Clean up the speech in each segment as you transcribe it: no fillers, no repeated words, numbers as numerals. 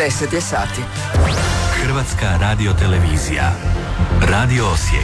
10 je sati. Hrvatska radiotelevizija. Radio Osijek.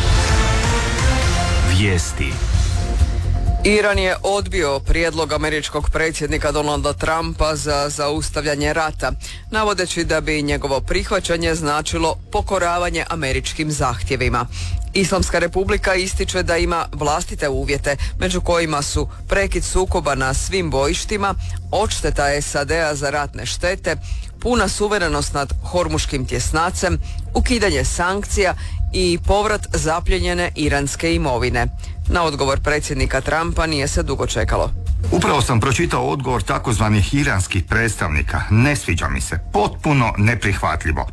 Vijesti. Iran je odbio prijedlog američkog predsjednika Donalda Trumpa za zaustavljanje rata, navodeći da bi njegovo prihvaćanje značilo pokoravanje američkim zahtjevima. Islamska republika ističe da ima vlastite uvjete, među kojima su prekid sukoba na svim bojištima, odšteta SAD-a za ratne štete, puna suverenost nad Hormuškim tjesnacem, ukidanje sankcija i povrat zapljenjene iranske imovine. Na odgovor predsjednika Trumpa nije se dugo čekalo. Upravo sam pročitao odgovor takozvanih iranskih predstavnika. Ne sviđa mi se. Potpuno neprihvatljivo.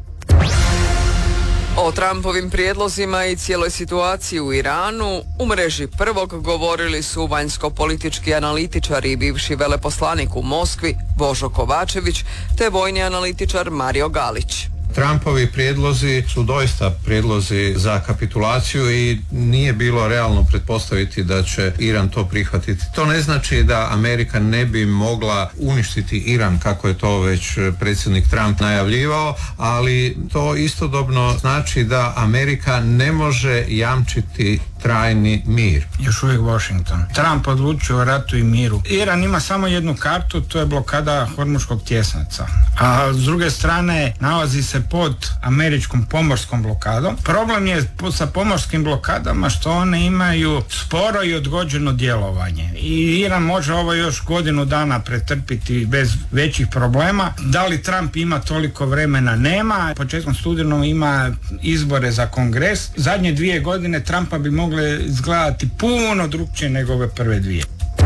O Trumpovim prijedlozima i cijeloj situaciji u Iranu u mreži Prvog govorili su vanjsko-politički analitičar i bivši veleposlanik u Moskvi Božo Kovačević te vojni analitičar Mario Galić. Trumpovi prijedlozi su doista prijedlozi za kapitulaciju i nije bilo realno pretpostaviti da će Iran to prihvatiti. To ne znači da Amerika ne bi mogla uništiti Iran kako je to već predsjednik Trump najavljivao, ali to istodobno znači da Amerika ne može jamčiti trajni mir. Još uvijek Washington. Trump odlučio o ratu i miru. Iran ima samo jednu kartu, to je blokada Hormuškog tjesnaca. A s druge strane nalazi se pod američkom pomorskom blokadom. Problem je sa pomorskim blokadama što one imaju sporo i odgođeno djelovanje. I Iran može ovo još godinu dana pretrpiti bez većih problema. Da li Trump ima toliko vremena? Nema. Početkom studenog ima izbore za kongres. Zadnje 2 godine Trumpa bi mogle izgledati puno drukčije nego ove prve 2.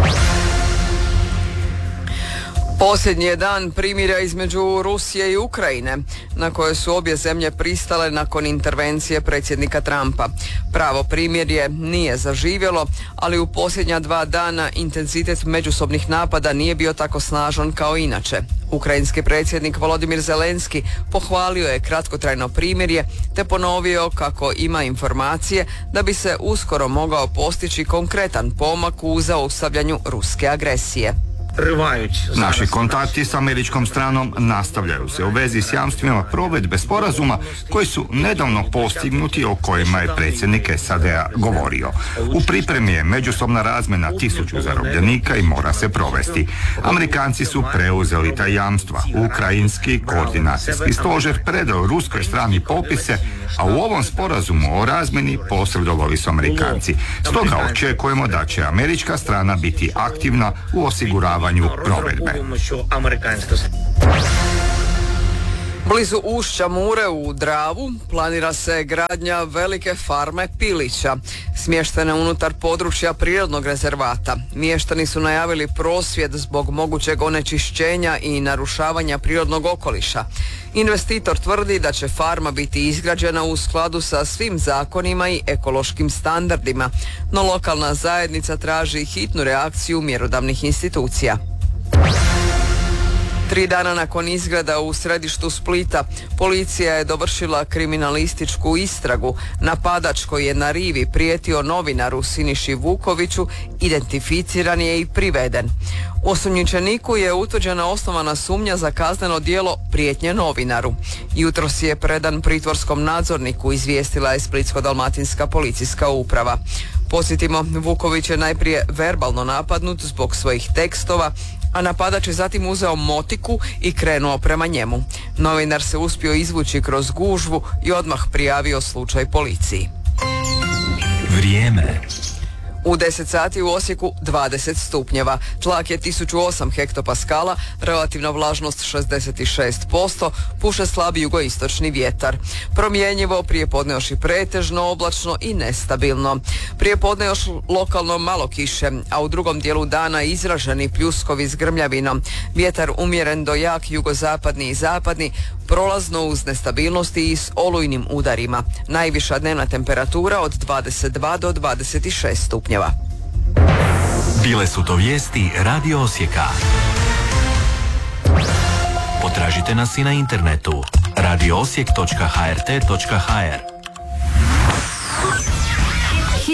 Posljednji je dan primirja između Rusije i Ukrajine, na koje su obje zemlje pristale nakon intervencije predsjednika Trumpa. Pravo primirje nije zaživjelo, ali u posljednja 2 dana intenzitet međusobnih napada nije bio tako snažan kao inače. Ukrajinski predsjednik Volodimir Zelenski pohvalio je kratkotrajno primirje te ponovio kako ima informacije da bi se uskoro mogao postići konkretan pomak u zaustavljanju ruske agresije. Naši kontakti s američkom stranom nastavljaju se u vezi s jamstvima provedbe sporazuma koji su nedavno postignuti o kojima je predsjednik SAD-a govorio. U pripremi je međusobna razmjena 1000 zarobljenika i mora se provesti. Amerikanci su preuzeli ta jamstva. Ukrajinski koordinacijski stožer predao ruskoj strani popise, a u ovom sporazumu o razmjeni posredovali su Amerikanci. Stoga očekujemo da će američka strana biti aktivna u osiguravanju provedbe. Blizu ušća Mure u Dravu planira se gradnja velike farme pilića, smještene unutar područja prirodnog rezervata. Mještani su najavili prosvjed zbog mogućeg onečišćenja i narušavanja prirodnog okoliša. Investitor tvrdi da će farma biti izgrađena u skladu sa svim zakonima i ekološkim standardima, no lokalna zajednica traži hitnu reakciju mjerodavnih institucija. 3 dana nakon izgreda u središtu Splita, policija je dovršila kriminalističku istragu. Napadač koji je na rivi prijetio novinaru Siniši Vukoviću identificiran je i priveden. Osumnjičeniku je utvrđena osnovana sumnja za kazneno djelo prijetnje novinaru. Jutros je predan pritvorskom nadzorniku, izvijestila je Splitsko-dalmatinska policijska uprava. Podsjetimo, Vuković je najprije verbalno napadnut zbog svojih tekstova, a napadač je zatim uzeo motiku i krenuo prema njemu. Novinar se uspio izvući kroz gužvu i odmah prijavio slučaj policiji. Vrijeme. U 10 sati u Osijeku 20 stupnjeva, tlak je 1008 hektopaskala, relativna vlažnost 66%, puše slab jugoistočni vjetar. Promjenjivo, prijepodne još i pretežno, oblačno i nestabilno. Prijepodne još lokalno malo kiše, a u drugom dijelu dana izraženi pljuskovi s grmljavinom. Vjetar umjeren do jak jugozapadni i zapadni, prolazno uz nestabilnosti i s olujnim udarima. Najviša dnevna temperatura od 22 do 26 stupnjeva. Bile su to vijesti Radio Osijeka. Potražite nas i na internetu radioosijek.hrt.hr.